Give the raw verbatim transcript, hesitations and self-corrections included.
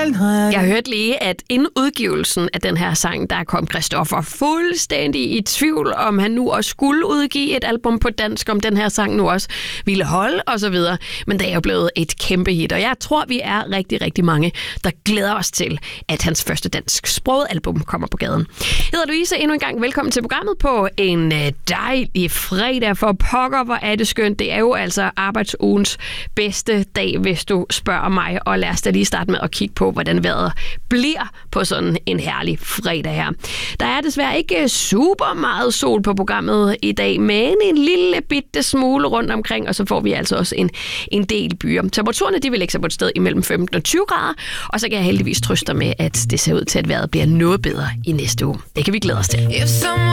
Jeg hørte lige, at inden udgivelsen af den her sang, der kom Christoffer fuldstændig i tvivl, om han nu også skulle udgive et album på dansk, om den her sang nu også ville holde osv. Men det er jo blevet et kæmpe hit, og jeg tror, vi er rigtig, rigtig mange, der glæder os til, at hans første dansk sproget album kommer på gaden. Jeg hedder Louise, endnu en gang velkommen til programmet på en dejlig fredag. For pokker, hvor er det skønt. Det er jo altså arbejdsugens bedste dag, hvis du spørger mig, og lad os da lige starte med at kigge på, hvordan vejret bliver på sådan en herlig fredag her. Der er desværre ikke super meget sol på programmet i dag, men en lille bitte smule rundt omkring, og så får vi altså også en, en del byer. Temperaturerne, de vil lægge sig på et sted imellem femten og tyve grader, og så kan jeg heldigvis trøste dig med, at det ser ud til, at vejret bliver noget bedre i næste uge. Det kan vi glæde os til.